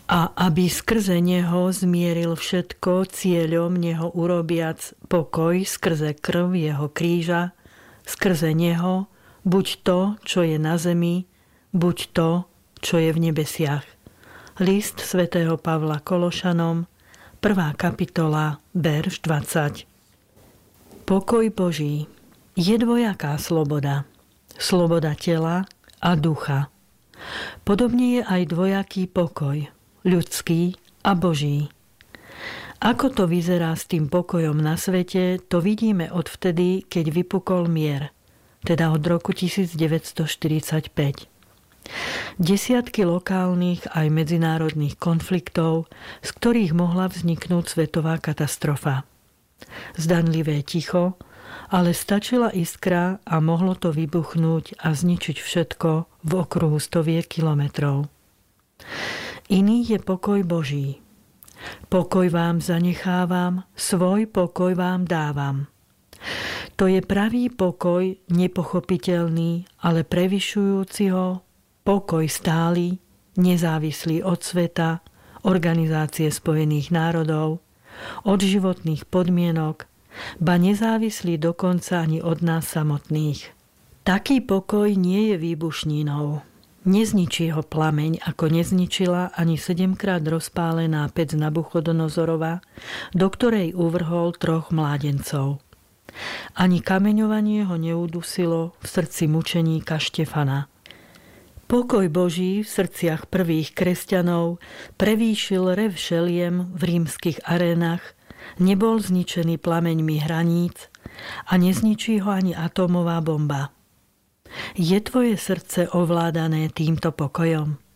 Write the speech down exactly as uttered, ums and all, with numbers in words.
a aby skrze neho zmieril všetko cieľom neho urobiac pokoj skrze krv jeho kríža, skrze neho buď to, čo je na zemi, buď to, čo je v nebesiach. List svätého Pavla Kološanom, prvá kapitola, verš dvadsať. Pokoj Boží je dvojaká sloboda. Sloboda tela a ducha. Podobne je aj dvojaký pokoj, ľudský a Boží. Ako to vyzerá s tým pokojom na svete, to vidíme odvtedy, keď vypukol mier, teda od roku devätnásťstoštyridsaťpäť. Desiatky lokálnych aj medzinárodných konfliktov, z ktorých mohla vzniknúť svetová katastrofa. Zdanlivé ticho, ale stačila iskra a mohlo to vybuchnúť a zničiť všetko v okruhu stoviek kilometrov. Iný je pokoj Boží. Pokoj vám zanechávam, svoj pokoj vám dávam. To je pravý pokoj, nepochopiteľný, ale prevyšujúci ho, pokoj stály, nezávislý od sveta, Organizácie spojených národov, od životných podmienok, ba nezávislý dokonca ani od nás samotných. Taký pokoj nie je výbušninou. Nezničí ho plameň, ako nezničila ani sedemkrát rozpálená pec Nabuchodonozorova, do ktorej uvrhol troch mládencov. Ani kameňovanie ho neudusilo v srdci mučeníka Štefana. Pokoj Boží v srdciach prvých kresťanov prevýšil rev šeliem v rímskych arénach, nebol zničený plameňmi hraníc a nezničí ho ani atómová bomba. Je tvoje srdce ovládané týmto pokojom?